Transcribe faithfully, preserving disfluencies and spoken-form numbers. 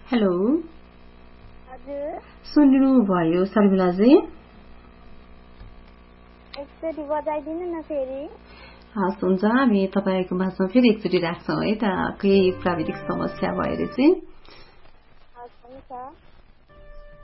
hello हजुर सुन्नु भयो शर्मिलाजी एकचोटि बजाइदिनु न फेरि हस् हुन्छ हामी तपाईँको माझमा फेरि एकचोटि राख्छौँ है त केही प्राविधिक समस्या भएर चाहिँ हस् हुन्छ